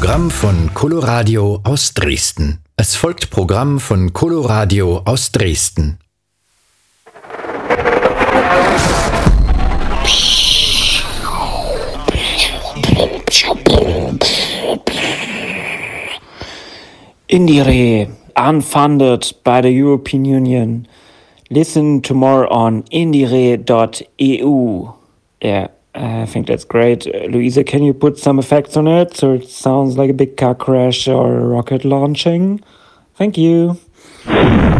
Programm von Coloradio aus Dresden. Es folgt Programm von Coloradio aus Dresden. IndieRE, unfunded by the European Union. Listen to more on indiere.eu. Yeah, I think that's great. Luisa, can you put some effects on it so it sounds like a big car crash or a rocket launching? Thank you.